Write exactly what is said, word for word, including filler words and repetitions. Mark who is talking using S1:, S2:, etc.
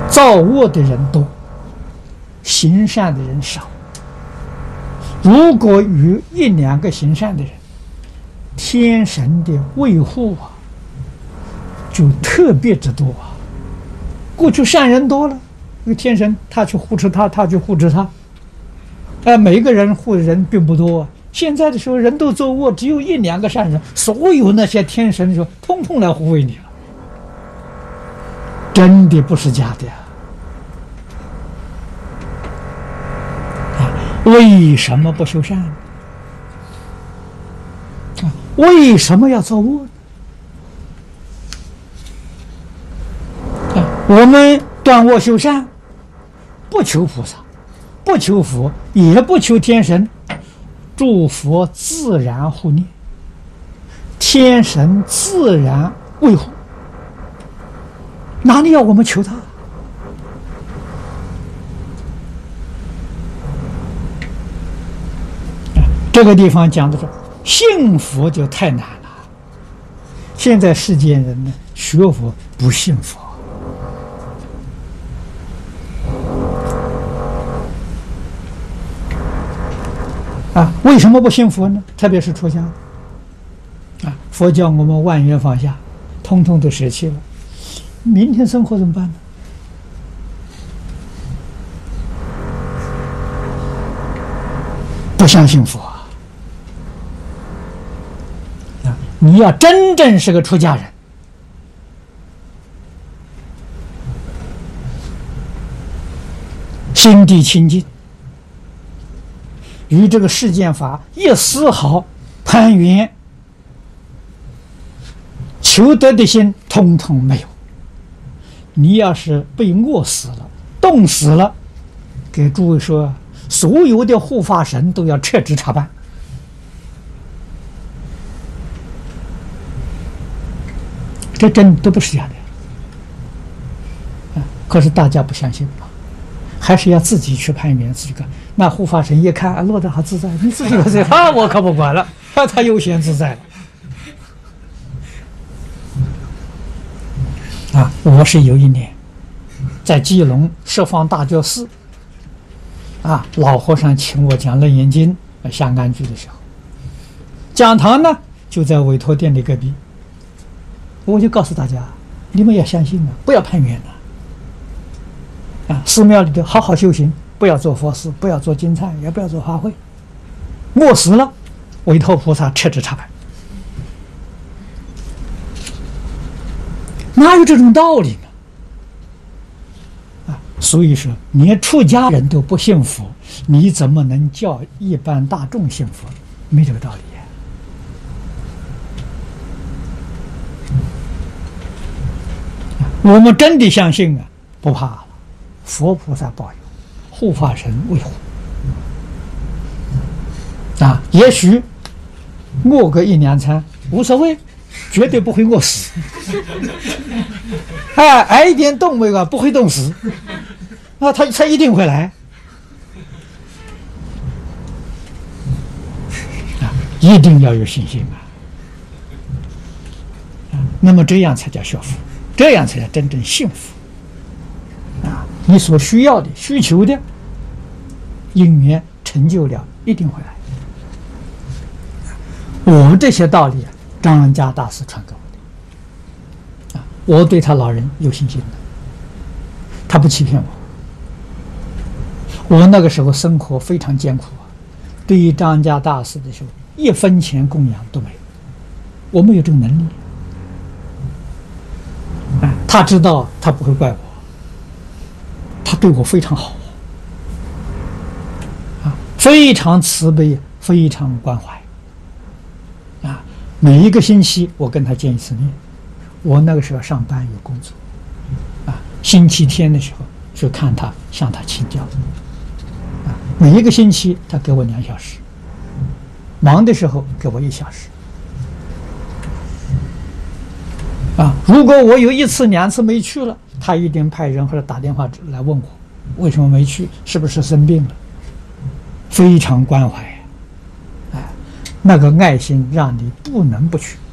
S1: 造恶的人多，行善的人少。如果有一两个行善的人，天神的维护啊，就特别之多啊。过去善人多了，那个天神他去护持他，他去护持他，呃，每一个人护的人并不多啊。现在的时候，人都作恶，只有一两个善人，所有那些天神说，通通来护卫你了，真的不是假的呀。啊，为什么不修善呢？啊，为什么要造恶呢？啊，我们断恶修善，不求菩萨，不求佛，也不求天神。诸佛自然护念，天神自然维护，哪里要我们求他？这个地方讲的是信佛就太难了。现在世间人呢，学佛不信佛。啊，为什么不信佛呢？特别是出家啊，佛教我们万缘放下，通通都舍弃了，明天生活怎么办呢？不相信佛啊！啊，你要真正是个出家人，心地清净，与这个世间法一丝毫攀缘求得的心通通没有。你要是被饿死了，冻死了，给诸位说，所有的护法神都要撤职查办。这真都不是假的。啊，可是大家不相信吧？还是要自己去攀缘，自己干。那护法神一看，啊，落得好自在，你自己有这啊，我可不管了，啊，他悠闲自在了。啊，我是有一年在基隆十方大觉寺，啊，老和尚请我讲《楞严经》下安居的时候，讲堂呢就在委托店的隔壁，我就告诉大家，你们要相信啊，不要攀缘啊。啊，寺庙里头好好修行，不要做佛事，不要做金菜，也不要做花卉。饿死了，委托菩萨撤职查办。哪有这种道理呢？啊，所以说，连出家人都不信佛，你怎么能叫一般大众信佛？没这个道理呀。我们真的相信啊，不怕了。佛菩萨保佑，护法神维护啊！也许饿个一两餐无所谓，绝对不会饿死。哎，挨一点冻味啊，不会冻死。啊，他他一定会来。啊，一定要有信心啊！啊，那么这样才叫学佛，这样才叫真正幸福。啊，你所需要的、需求的因缘成就了，一定会来。我们这些道理啊，张恩嘉大师传给我的。啊，我对他老人有信心的，他不欺骗我。我那个时候生活非常艰苦啊，对于张恩嘉大师的时候，一分钱供养都没有，我没有这个能力。啊，他知道，他不会怪我。他对我非常好，啊，非常慈悲，非常关怀，啊，每一个星期我跟他见一次面。我那个时候上班有工作，啊，星期天的时候去看他，向他请教，啊，每一个星期他给我两小时，忙的时候给我一小时，啊，如果我有一次两次没去了，他一定派人或者打电话来问我为什么没去，是不是生病了，非常关怀，哎，那个爱心让你不能不去。